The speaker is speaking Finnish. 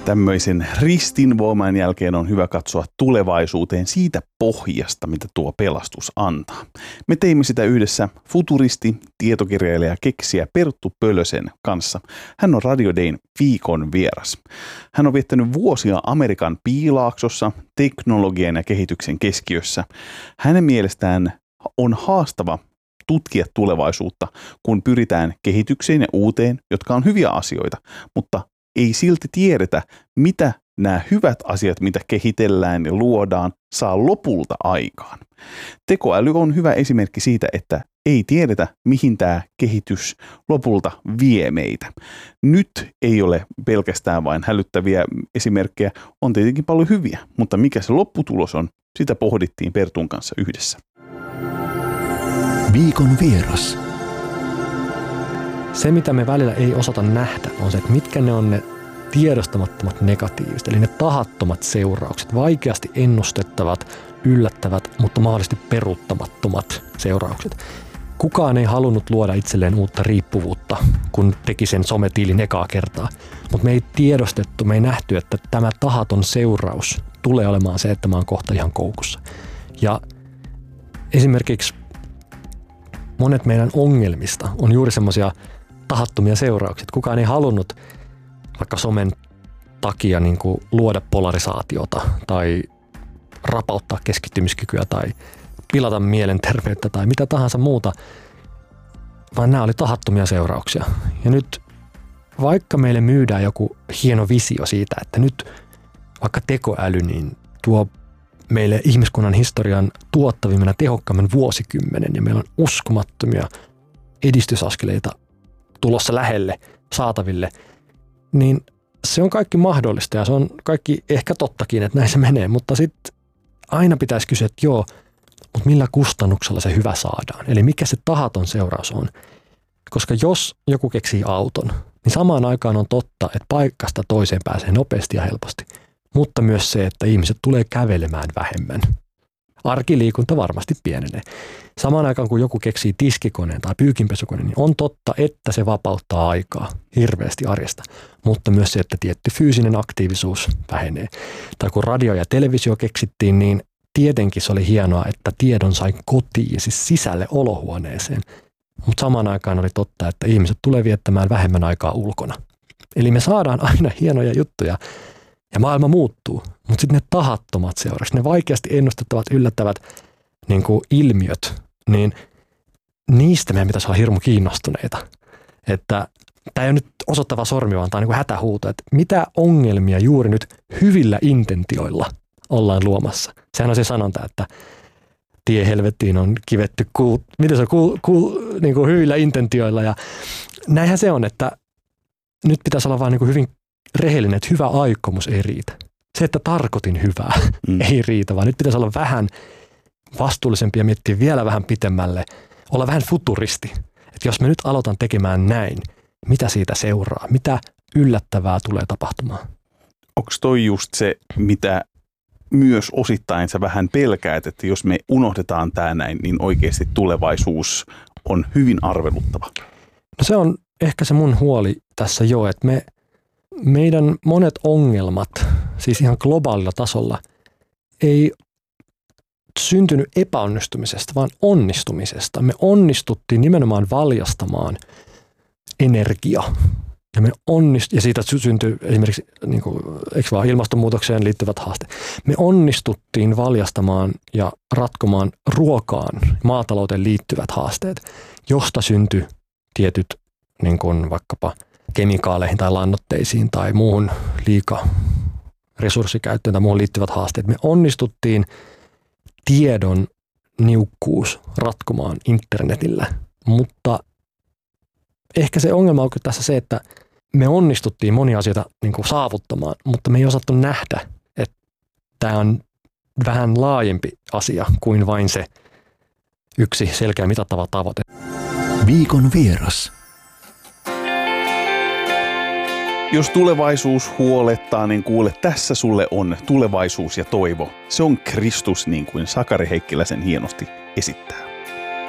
Tämmöisen ristinvoiman jälkeen on hyvä katsoa tulevaisuuteen siitä pohjasta, mitä tuo pelastus antaa. Me teimme sitä yhdessä futuristi, tietokirjailija, keksijä Perttu Pölösen kanssa. Hän on Radio Dayn viikon vieras. Hän on viettänyt vuosia Amerikan piilaaksossa, teknologian ja kehityksen keskiössä. Hänen mielestään on haastava tutkia tulevaisuutta, kun pyritään kehitykseen ja uuteen, jotka on hyviä asioita, mutta ei silti tiedetä, mitä nämä hyvät asiat, mitä kehitellään ja luodaan, saa lopulta aikaan. Tekoäly on hyvä esimerkki siitä, että ei tiedetä, mihin tämä kehitys lopulta vie meitä. Nyt ei ole pelkästään vain hälyttäviä esimerkkejä, on tietenkin paljon hyviä, mutta mikä se lopputulos on, sitä pohdittiin Pertun kanssa yhdessä. Viikon vieras. Se, mitä me välillä ei osata nähdä, on se, että mitkä ne on ne tiedostamattomat negatiiviset, eli ne tahattomat seuraukset, vaikeasti ennustettavat, yllättävät, mutta mahdollisesti peruuttamattomat seuraukset. Kukaan ei halunnut luoda itselleen uutta riippuvuutta, kun teki sen sometilin ekaa kertaa. Mutta me ei tiedostettu, me ei nähty, että tämä tahaton seuraus tulee olemaan se, että mä oon kohta ihan koukussa. Ja esimerkiksi monet meidän ongelmista on juuri semmoisia tahattomia seurauksia. Kukaan ei halunnut vaikka somen takia niin kuin luoda polarisaatiota tai rapauttaa keskittymiskykyä tai pilata mielenterveyttä tai mitä tahansa muuta, vaan nämä oli tahattomia seurauksia. Ja nyt vaikka meille myydään joku hieno visio siitä, että nyt vaikka tekoäly niin tuo meille ihmiskunnan historian tuottavimman ja tehokkaamman vuosikymmenen ja meillä on uskomattomia edistysaskeleita tulossa lähelle, saataville, niin se on kaikki mahdollista ja se on kaikki ehkä tottakin, että näin se menee, mutta sitten aina pitäisi kysyä, että joo, mutta millä kustannuksella se hyvä saadaan? Eli mikä se tahaton seuraus on? Koska jos joku keksii auton, niin samaan aikaan on totta, että paikasta toiseen pääsee nopeasti ja helposti, mutta myös se, että ihmiset tulee kävelemään vähemmän. Arkiliikunta varmasti pienenee. Samaan aikaan, kun joku keksii tiskikoneen tai pyykinpesukoneen, niin on totta, että se vapauttaa aikaa hirveästi arjesta, mutta myös se, että tietty fyysinen aktiivisuus vähenee. Tai kun radio ja televisio keksittiin, niin tietenkin se oli hienoa, että tiedon sai kotiin, siis sisälle olohuoneeseen. Mutta samaan aikaan oli totta, että ihmiset tulee viettämään vähemmän aikaa ulkona. Eli me saadaan aina hienoja juttuja ja maailma muuttuu, mutta sitten ne tahattomat seuraukset, ne vaikeasti ennustettavat, yllättävät niin kuin ilmiöt, niin niistä meidän pitäisi olla hirmu kiinnostuneita. Että tämä ei ole nyt osoittava sormi, vaan tämä on niin kuin hätähuuto, että mitä ongelmia juuri nyt hyvillä intentioilla ollaan luomassa. Sehän on se sanonta, että tie helvettiin on kivetty miten se on, niin kuin hyvillä intentioilla. Ja näinhän se on, että nyt pitäisi olla vaan niin kuin hyvin rehellinen, että hyvä aikomus ei riitä. Se, että tarkoitin hyvää, ei riitä, vaan nyt pitäisi olla vähän vastuullisempi ja miettiä vielä vähän pitemmälle, olla vähän futuristi. Että jos mä nyt aloitan tekemään näin, mitä siitä seuraa, mitä yllättävää tulee tapahtumaan? Onko toi just se, mitä myös osittain sä vähän pelkäät, että jos me unohdetaan tää näin, niin oikeasti tulevaisuus on hyvin arveluttava? No se on ehkä se mun huoli tässä jo, että meidän monet ongelmat, siis ihan globaalilla tasolla, ei syntynyt epäonnistumisesta, vaan onnistumisesta. Me onnistuttiin nimenomaan valjastamaan energia. Ja siitä syntyi esimerkiksi niin kuin, eikö vaan ilmastonmuutokseen liittyvät haasteet. Me onnistuttiin valjastamaan ja ratkomaan ruokaan, maatalouteen liittyvät haasteet, josta syntyi tietyt niin kuin vaikkapa kemikaaleihin tai lannoitteisiin tai muuhun resurssikäyttöön tai muuhun liittyvät haasteet. Me onnistuttiin tiedon niukkuus ratkomaan internetillä, mutta ehkä se ongelma on tässä se, että me onnistuttiin monia asioita niin kuin saavuttamaan, mutta me ei osattu nähdä, että tämä on vähän laajempi asia kuin vain se yksi selkeä mitattava tavoite. Viikon vieras. Jos tulevaisuus huolettaa, niin kuule, tässä sulle on tulevaisuus ja toivo. Se on Kristus, niin kuin Sakari Heikkiläisen hienosti esittää.